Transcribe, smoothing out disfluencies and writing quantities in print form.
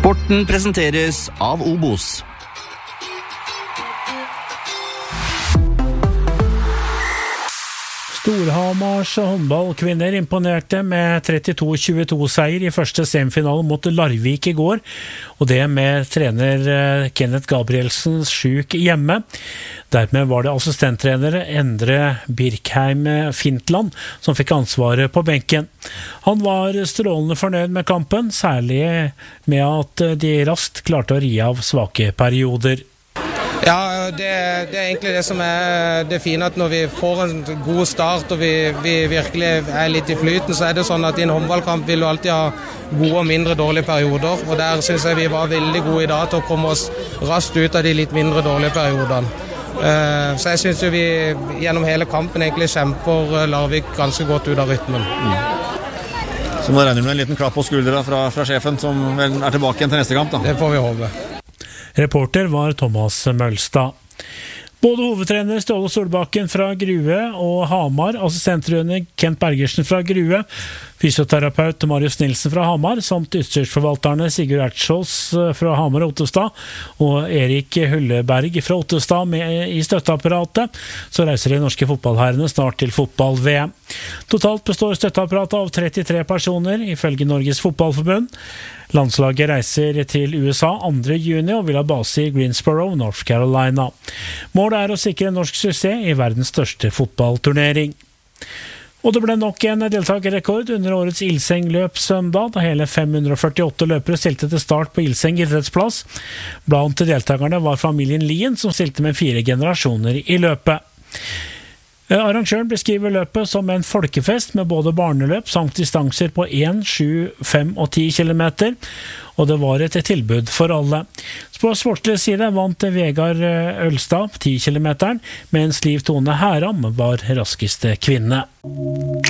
Sporten presenteres av Obos. Storhamars håndballkvinner imponerte med 32-22-seier i første semifinale mot Larvik i går, og det med trener Kenneth Gabrielsen syk hjemme. Dermed var det assistenttrenere Endre Birkheim Fintland som fikk ansvaret på benken. Han var strålende fornøyd med kampen, særlig med at de raskt klarte å ri av svake perioder. Ja, det er egentlig det som er det fine, at når vi får en god start og vi virkelig er litt i flyten, så er det sånn at i en håndballkamp vil du alltid ha gode og mindre dårlige perioder, og der synes jeg vi var veldig gode i dag til å komme oss raskt ut av de litt mindre dårlige periodene. Så jeg synes jo vi gjennom hele kampen egentlig kjemper Larvik ganske godt ut av rytmen. Så nå regner du med en liten klapp på skuldra fra sjefen, som vel er tilbake igjen til neste kamp, da? Det får vi håpe. Reporter var Thomas Mølstad. Både hovedtrener Ståle Solbakken fra Grue og Hamar, assistenttrener Kent Bergersen fra Grue, fysioterapeut Marius Nilsen fra Hamar, samt utstyrsforvalterne Sigurd Ertsjås fra Hamar og Ottestad, og Erik Hulleberg fra Ottestad med i støtteapparatet, så reiser de norske fotballherrene snart til fotball-VM. Totalt består støtteapparatet av 33 personer, ifølge Norges Fotballforbund. Landslaget reiser til USA 2. juni og vil ha base i Greensboro, North Carolina. Målet er å sikre norsk suksess i verdens største fotballturnering. Og det ble nok en deltakerrekord under årets Ilseng-løp søndag, da hele 548 løpere stilte til start på Ilseng idrettsplass. Blant deltakerne var familien Lien, som stilte med 4 generasjoner i løpet. Arrangøren beskriver løpet som en folkefest med både barneløp samt distanser på 1, 7, 5 og 10 kilometer, og det var et tilbud for alle. På sportslig side vant Vegard Ølstad 10 kilometeren, mens Liv Tone Heram var raskeste kvinne.